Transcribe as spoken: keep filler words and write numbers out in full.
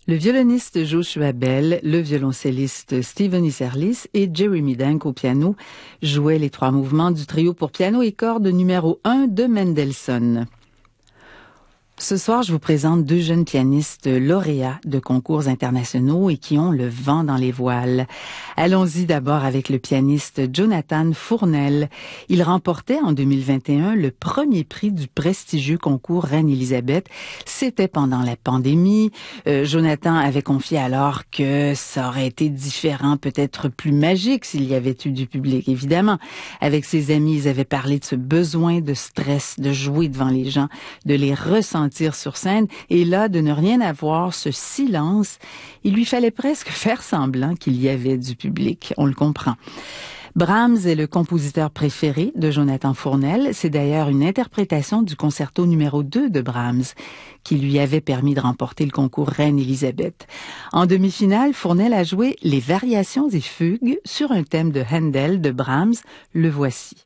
Le violoniste Joshua Bell, le violoncelliste Steven Isserlis et Jeremy Dank au piano jouaient les trois mouvements du trio pour piano et cordes numéro un de Mendelssohn. Ce soir, je vous présente deux jeunes pianistes lauréats de concours internationaux et qui ont le vent dans les voiles. Allons-y d'abord avec le pianiste Jonathan Fournel. Il remportait en deux mille vingt et un le premier prix du prestigieux concours Reine-Élisabeth. C'était pendant la pandémie. Euh, Jonathan avait confié alors que ça aurait été différent, peut-être plus magique s'il y avait eu du public, évidemment. Avec ses amis, ils avaient parlé de ce besoin de stress, de jouer devant les gens, de les ressentir sur scène, et là, de ne rien avoir, ce silence, il lui fallait presque faire semblant qu'il y avait du public. On le comprend. Brahms est le compositeur préféré de Jonathan Fournel. C'est d'ailleurs une interprétation du concerto numéro deux de Brahms qui lui avait permis de remporter le concours Reine-Élisabeth. En demi-finale, Fournel a joué les variations et fugues sur un thème de Handel de Brahms. Le voici.